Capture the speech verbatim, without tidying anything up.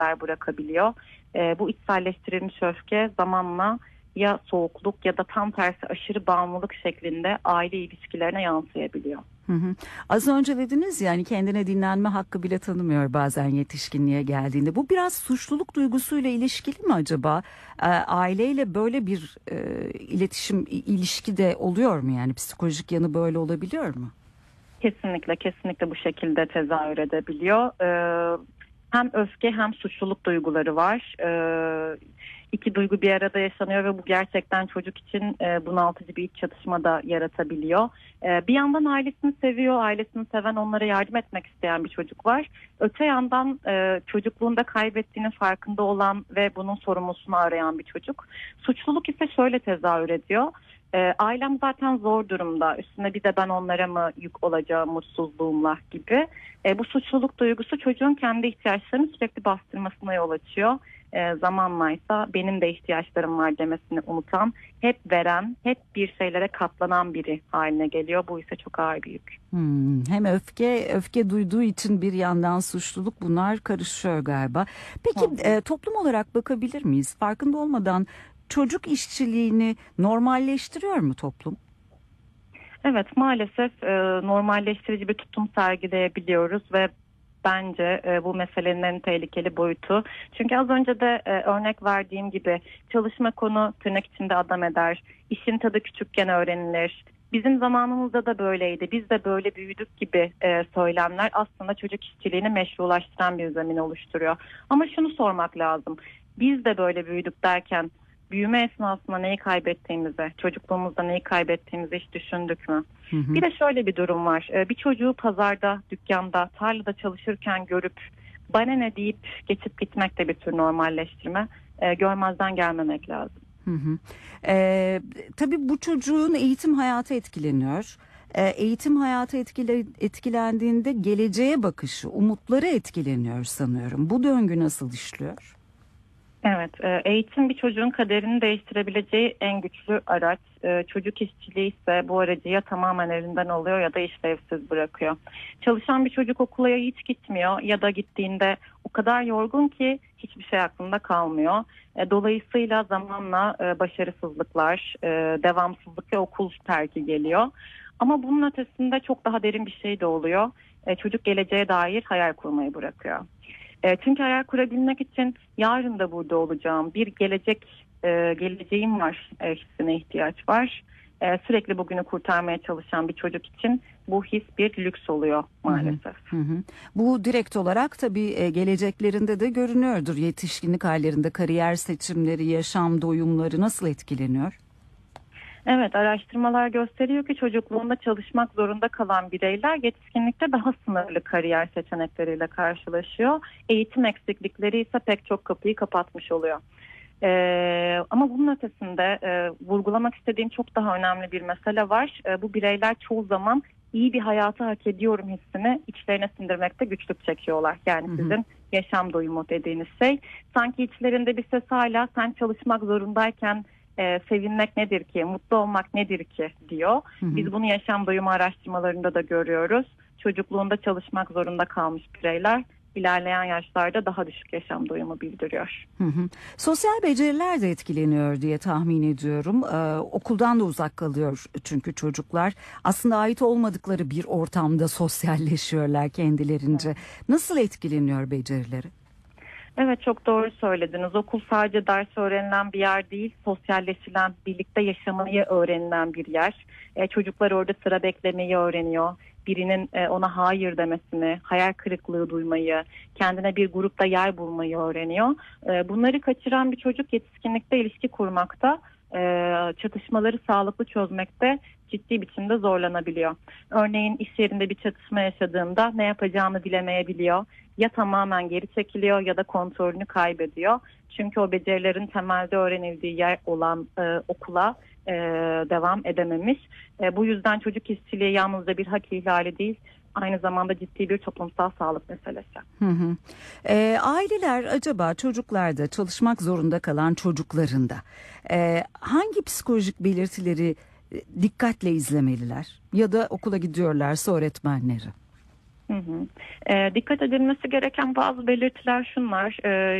izler bırakabiliyor. E, bu içselleştirilmiş öfke zamanla ya soğukluk ya da tam tersi aşırı bağımlılık şeklinde aile ilişkilerine yansıyabiliyor. Hı hı. Az önce dediniz yani kendine dinlenme hakkı bile tanımıyor bazen yetişkinliğe geldiğinde. Bu biraz suçluluk duygusuyla ilişkili mi acaba? E, aileyle böyle bir e, iletişim, ilişki de oluyor mu yani psikolojik yanı böyle olabiliyor mu? Kesinlikle kesinlikle bu şekilde tezahür edebiliyor. Ee, hem öfke hem suçluluk duyguları var. Ee, iki duygu bir arada yaşanıyor ve bu gerçekten çocuk için e, bunaltıcı bir iç çatışma da yaratabiliyor. Ee, bir yandan ailesini seviyor, ailesini seven, onlara yardım etmek isteyen bir çocuk var. Öte yandan e, çocukluğunda kaybettiğinin farkında olan ve bunun sorumlusunu arayan bir çocuk. Suçluluk ise şöyle tezahür ediyor. E, ailem zaten zor durumda. Üstüne bir de ben onlara mı yük olacağım mutsuzluğumla gibi. E, bu suçluluk duygusu çocuğun kendi ihtiyaçlarını sürekli bastırmasına yol açıyor. E, zamanla ise benim de ihtiyaçlarım var demesini unutan, hep veren, hep bir şeylere katlanan biri haline geliyor. Bu ise çok ağır bir yük. Hmm, hem öfke öfke duyduğu için bir yandan suçluluk, bunlar karışıyor galiba. Peki e, toplum olarak bakabilir miyiz? Farkında olmadan çocuk işçiliğini normalleştiriyor mu toplum? Evet, maalesef e, normalleştirici bir tutum sergileyebiliyoruz ve bence e, bu meselenin en tehlikeli boyutu. Çünkü az önce de e, örnek verdiğim gibi çalışma konu tırnak içinde adam eder, işin tadı küçükken öğrenilir. Bizim zamanımızda da böyleydi, biz de böyle büyüdük gibi e, söylemler aslında çocuk işçiliğini meşrulaştıran bir zemin oluşturuyor. Ama şunu sormak lazım, biz de böyle büyüdük derken büyüme esnasında neyi kaybettiğimizi, çocukluğumuzda neyi kaybettiğimizi hiç düşündük mü? Hı hı. Bir de şöyle bir durum var. Bir çocuğu pazarda, dükkanda, tarlada çalışırken görüp bana ne deyip geçip gitmek de bir tür normalleştirme. E, görmezden gelmemek lazım. Hı hı. Ee, tabii bu çocuğun eğitim hayatı etkileniyor. Ee, eğitim hayatı etkile, etkilendiğinde geleceğe bakışı, umutları etkileniyor sanıyorum. Bu döngü nasıl işliyor? Evet, eğitim bir çocuğun kaderini değiştirebileceği en güçlü araç. Çocuk işçiliği ise bu aracı ya tamamen elinden alıyor ya da işlevsiz bırakıyor. Çalışan bir çocuk okula ya hiç gitmiyor ya da gittiğinde o kadar yorgun ki hiçbir şey aklında kalmıyor. Dolayısıyla zamanla başarısızlıklar, devamsızlık ve okul terki geliyor. Ama bunun ötesinde çok daha derin bir şey de oluyor. Çocuk geleceğe dair hayal kurmayı bırakıyor. E, çünkü hayal kurabilmek için yarın da burada olacağım, bir gelecek e, geleceğim var e, hissine ihtiyaç var. E, sürekli bugünü kurtarmaya çalışan bir çocuk için bu his bir lüks oluyor maalesef. Hı hı. Bu direkt olarak tabii e, geleceklerinde de görünüyordur. Yetişkinlik hallerinde kariyer seçimleri, yaşam doyumları nasıl etkileniyor? Evet, araştırmalar gösteriyor ki çocukluğunda çalışmak zorunda kalan bireyler yetişkinlikte daha sınırlı kariyer seçenekleriyle karşılaşıyor. Eğitim eksiklikleri ise pek çok kapıyı kapatmış oluyor. Ee, ama bunun ötesinde e, vurgulamak istediğim çok daha önemli bir mesele var. E, bu bireyler çoğu zaman iyi bir hayatı hak ediyorum hissini içlerine sindirmekte güçlük çekiyorlar. Yani hı hı. Sizin yaşam doyumu dediğiniz şey. Sanki içlerinde bir ses hala sen çalışmak zorundayken Ee, sevinmek nedir ki, mutlu olmak nedir ki diyor. Hı hı. Biz bunu yaşam doyumu araştırmalarında da görüyoruz. Çocukluğunda çalışmak zorunda kalmış bireyler ilerleyen yaşlarda daha düşük yaşam doyumu bildiriyor. Hı hı. Sosyal beceriler de etkileniyor diye tahmin ediyorum. Ee, okuldan da uzak kalıyor çünkü çocuklar. Aslında ait olmadıkları bir ortamda sosyalleşiyorlar kendilerince. Evet. Nasıl etkileniyor becerileri? Evet, çok doğru söylediniz. Okul sadece ders öğrenilen bir yer değil, sosyalleşilen, birlikte yaşamayı öğrenilen bir yer. E, çocuklar orada sıra beklemeyi öğreniyor. Birinin e, ona hayır demesini, hayal kırıklığı duymayı, kendine bir grupta yer bulmayı öğreniyor. E, bunları kaçıran bir çocuk yetişkinlikte ilişki kurmakta, e, çatışmaları sağlıklı çözmekte ciddi biçimde zorlanabiliyor. Örneğin iş yerinde bir çatışma yaşadığında ne yapacağını bilemeyebiliyor. Ya tamamen geri çekiliyor ya da kontrolünü kaybediyor. Çünkü o becerilerin temelde öğrenildiği yer olan e, okula e, devam edememiş. E, bu yüzden çocuk işçiliği yalnızca bir hak ihlali değil, aynı zamanda ciddi bir toplumsal sağlık meselesi. Hı hı. E, aileler acaba çocuklarda, çalışmak zorunda kalan çocuklarında e, hangi psikolojik belirtileri dikkatle izlemeliler? Ya da okula gidiyorlarsa öğretmenleri? Hı hı. E, dikkat edilmesi gereken bazı belirtiler şunlar. E,